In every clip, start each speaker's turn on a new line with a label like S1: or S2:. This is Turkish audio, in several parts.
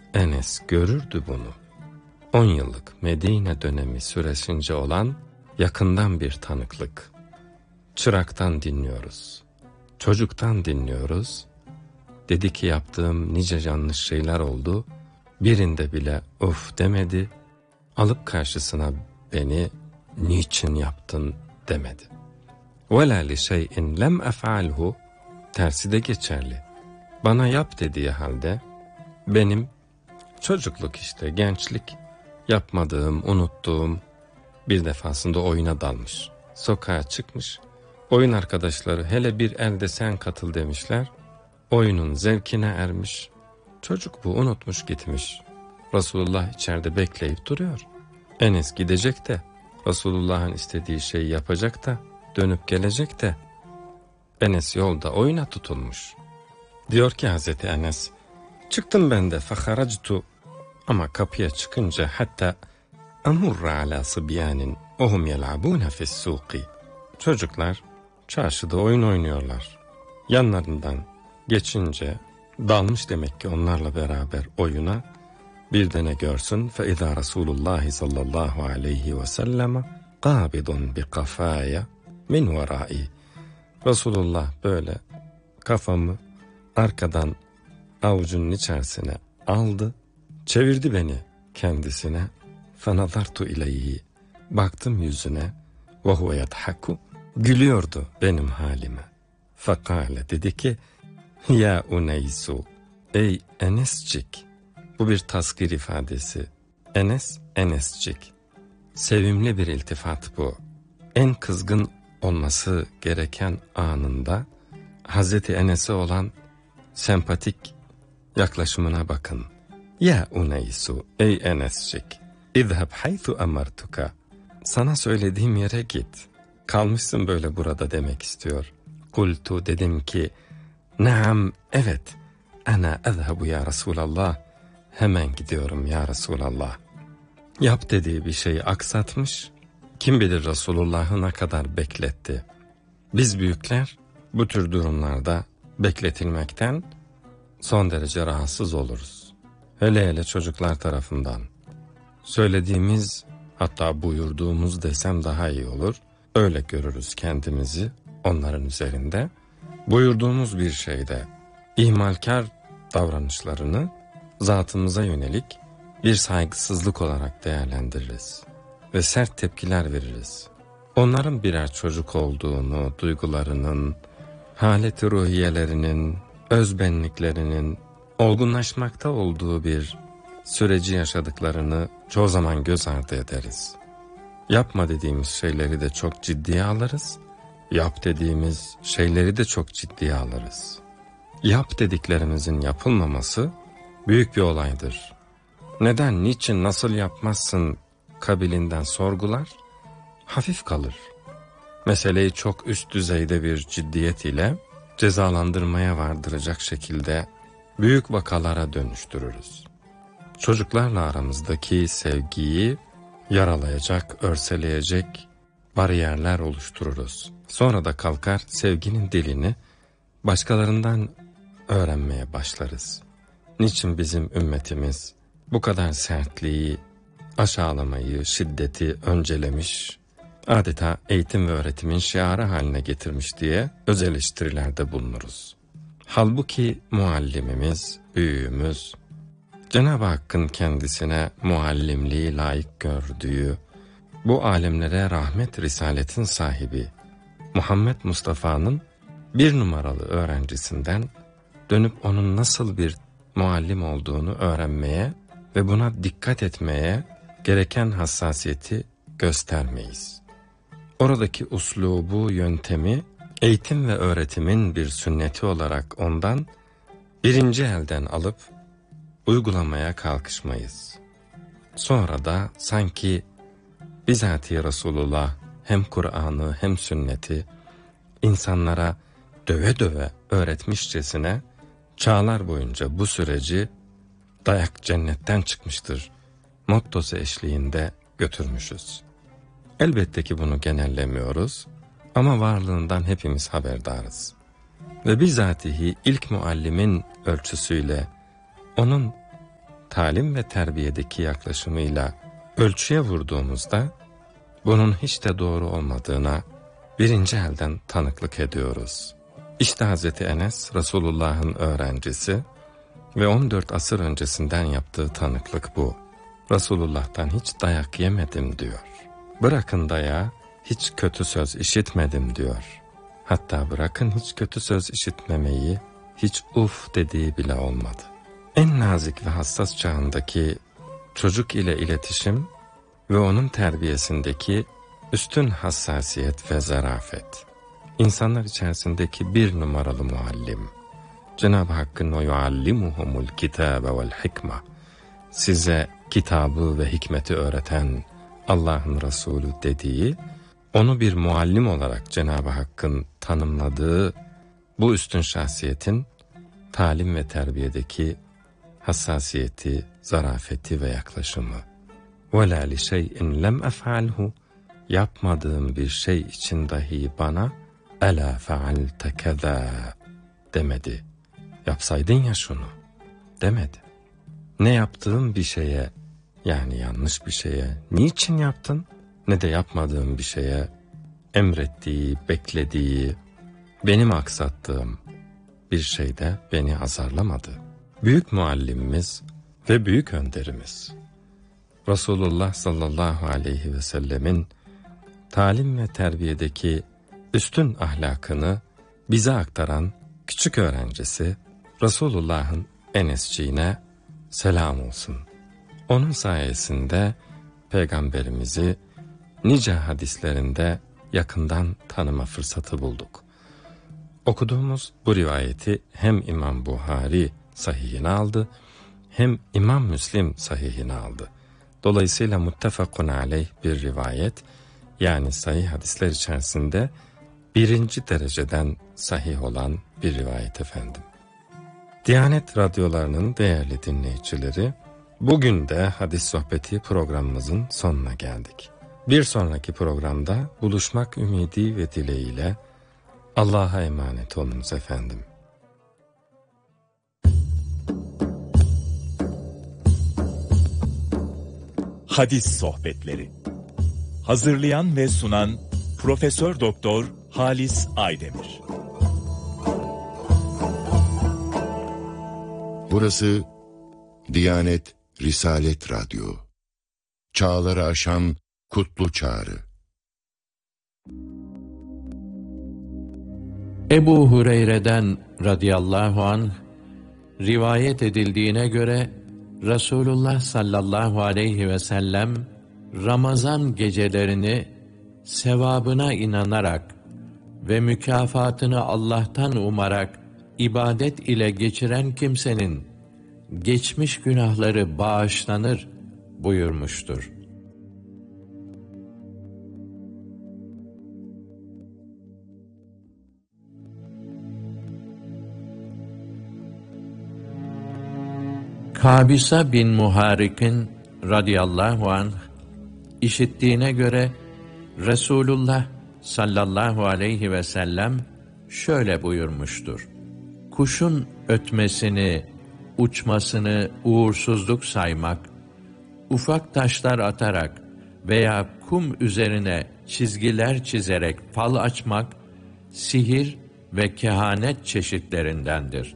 S1: Enes görürdü bunu. 10 yıllık Medine dönemi süresince olan yakından bir tanıklık. Çıraktan dinliyoruz, çocuktan dinliyoruz. Dedi ki yaptığım nice yanlış şeyler oldu. Birinde bile of demedi. Alıp karşısına beni niçin yaptın demedi. وَلَا لِشَيْءٍ lem ef'alhu. Tersi de geçerli. Bana yap dediği halde benim çocukluk işte, gençlik, yapmadığım, unuttuğum, bir defasında oyuna dalmış. Sokağa çıkmış. Oyun arkadaşları hele bir elde sen katıl demişler. Oyunun zevkine ermiş. Çocuk bu, unutmuş gitmiş. Resulullah içeride bekleyip duruyor. Enes gidecek de Resulullah'ın istediği şeyi yapacak da dönüp gelecek de Enes yolda oyuna tutulmuş. Diyor ki Hazreti Enes, çıktım ben de faharactu, ama kapıya çıkınca hatta amurra ala sıbyanin ohum yel'abune fissuki. Çocuklar çarşıda oyun oynuyorlar. Yanlarından geçince dalmış demek ki onlarla beraber oyuna. Bir de ne görsün? فَاِذَا رَسُولُ اللّٰهِ sallallahu aleyhi ve sellem قَابِضٌ بِقَفَايَ min verai. Resulullah böyle kafamı arkadan avucunun içerisine aldı, çevirdi beni kendisine. فَنَظَرْتُ اِلَيْهِ. Baktım yüzüne. وَهُوَ يَضْحَكُ. Gülüyordu benim halime. فَقَالَ. Dedi ki, ya Uneysu, ey Enescik. Bu bir taskir ifadesi. Enes, Enescik. Sevimli bir iltifat bu. En kızgın olması gereken anında Hazreti Enes'e olan sempatik yaklaşımına bakın. Ya Uneysu, ey Enescik, İzhab haythu amartuka. Sana söylediğim yere git. Kalmışsın böyle burada demek istiyor. Kultu, dedim ki, naam, evet, ana ezhabu ya Resulallah. Hemen gidiyorum ya Resulallah. Yap dediği bir şeyi aksatmış. Kim bilir Resulullah'ı ne kadar bekletti. Biz büyükler bu tür durumlarda bekletilmekten son derece rahatsız oluruz. Hele hele çocuklar tarafından. Söylediğimiz, hatta buyurduğumuz desem daha iyi olur. Öyle görürüz kendimizi onların üzerinde. Buyurduğumuz bir şeyde ihmalkar davranışlarını zatımıza yönelik bir saygısızlık olarak değerlendiririz ve sert tepkiler veririz. Onların birer çocuk olduğunu, duygularının, halet-i ruhiyelerinin, özbenliklerinin olgunlaşmakta olduğu bir süreci yaşadıklarını çoğu zaman göz ardı ederiz. Yapma dediğimiz şeyleri de çok ciddiye alırız, yap dediğimiz şeyleri de çok ciddiye alırız. Yap dediklerimizin yapılmaması büyük bir olaydır. Neden, niçin, nasıl yapmazsın kabilinden sorgular, hafif kalır. Meseleyi çok üst düzeyde bir ciddiyet ile cezalandırmaya vardıracak şekilde büyük vakalara dönüştürürüz. Çocuklarla aramızdaki sevgiyi yaralayacak, örseleyecek bariyerler oluştururuz. Sonra da kalkar sevginin dilini başkalarından öğrenmeye başlarız. Niçin bizim ümmetimiz bu kadar sertliği, aşağılamayı, şiddeti öncelemiş, adeta eğitim ve öğretimin şiarı haline getirmiş diye öz eleştirilerde bulunuruz. Halbuki muallimimiz, büyüğümüz, Cenab-ı Hakk'ın kendisine muallimliği layık gördüğü, bu alemlere rahmet risaletin sahibi Muhammed Mustafa'nın bir numaralı öğrencisinden dönüp onun nasıl bir muallim olduğunu öğrenmeye ve buna dikkat etmeye gereken hassasiyeti göstermeyiz. Oradaki uslubu, yöntemi, eğitim ve öğretimin bir sünneti olarak ondan birinci elden alıp uygulamaya kalkışmayız. Sonra da sanki bizatihi Resulullah hem Kur'an'ı hem sünneti insanlara döve döve öğretmişçesine çağlar boyunca bu süreci dayak cennetten çıkmıştır mottosu eşliğinde götürmüşüz. Elbette ki bunu genellemiyoruz ama varlığından hepimiz haberdarız. Ve bizatihi ilk muallimin ölçüsüyle onun talim ve terbiyedeki yaklaşımıyla ölçüye vurduğumuzda bunun hiç de doğru olmadığına birinci elden tanıklık ediyoruz. İşte Hazreti Enes, Resulullah'ın öğrencisi ve 14 asır öncesinden yaptığı tanıklık bu. Resulullah'tan hiç dayak yemedim diyor. Bırakın dayağı, hiç kötü söz işitmedim diyor. Hatta bırakın hiç kötü söz işitmemeyi, hiç uf dediği bile olmadı. En nazik ve hassas çağındaki çocuk ile iletişim ve onun terbiyesindeki üstün hassasiyet ve zarafet. İnsanlar içerisindeki bir numaralı muallim. Cenab-ı Hakk'ın o yuallimuhumul kitabe vel hikma, size kitabı ve hikmeti öğreten Allah'ın Resulü dediği, onu bir muallim olarak Cenab-ı Hakk'ın tanımladığı bu üstün şahsiyetin talim ve terbiyedeki hassasiyeti, zarafeti ve yaklaşımı. وَلَا لِشَيْءٍ لَمْ أَفْعَلْهُ, yapmadığım bir şey için dahi bana أَلَا فَعَلْتَ كَذَا demedi. Yapsaydın ya şunu demedi. Ne yaptığım bir şeye, yani yanlış bir şeye niçin yaptın, ne de yapmadığım bir şeye emrettiği, beklediği, benim aksattığım bir şeyde beni azarlamadı. Büyük muallimimiz ve büyük önderimiz Resulullah sallallahu aleyhi ve sellemin talim ve terbiyedeki üstün ahlakını bize aktaran küçük öğrencisi Resulullah'ın Enesciğine selam olsun. Onun sayesinde Peygamberimizi nice hadislerinde yakından tanıma fırsatı bulduk. Okuduğumuz bu rivayeti hem İmam Buhari sahihine aldı, hem İmam Müslim sahihine aldı. Dolayısıyla muttefakun aleyh bir rivayet, yani sahih hadisler içerisinde birinci dereceden sahih olan bir rivayet efendim. Diyanet radyolarının değerli dinleyicileri, bugün de hadis sohbeti programımızın sonuna geldik. Bir sonraki programda buluşmak ümidi ve dileğiyle Allah'a emanet olunuz efendim.
S2: Hadis sohbetleri. Hazırlayan ve sunan Profesör Doktor Halis Aydemir.
S3: Burası Diyanet Risalet Radyo. Çağları aşan kutlu çağrı.
S4: Ebu Hureyre'den radıyallahu anh rivayet edildiğine göre Resulullah sallallahu aleyhi ve sellem Ramazan gecelerini sevabına inanarak ve mükafatını Allah'tan umarak ibadet ile geçiren kimsenin geçmiş günahları bağışlanır buyurmuştur. Kabisa bin Muharik'in radıyallahu anh işittiğine göre Resulullah sallallahu aleyhi ve sellem şöyle buyurmuştur: kuşun ötmesini, uçmasını uğursuzluk saymak, ufak taşlar atarak veya kum üzerine çizgiler çizerek fal açmak, sihir ve kehanet çeşitlerindendir.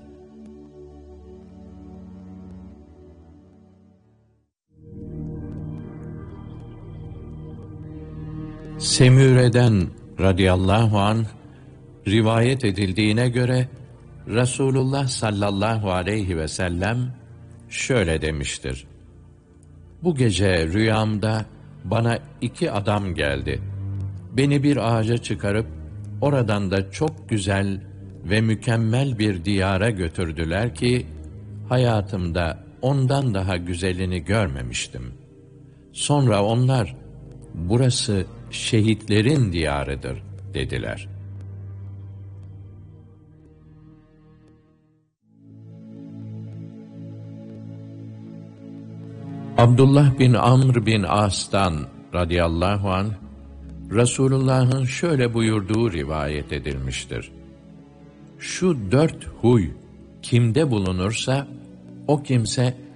S4: Semüre'den radıyallahu anh rivayet edildiğine göre Resulullah sallallahu aleyhi ve sellem şöyle demiştir: bu gece rüyamda bana 2 adam geldi. Beni bir ağaca çıkarıp oradan da çok güzel ve mükemmel bir diyara götürdüler ki hayatımda ondan daha güzelini görmemiştim. Sonra onlar, burası şehitlerin diyarıdır dediler. Abdullah bin Amr bin As'tan radıyallahu anh, Resulullah'ın şöyle buyurduğu rivayet edilmiştir: şu 4 huy kimde bulunursa, o kimse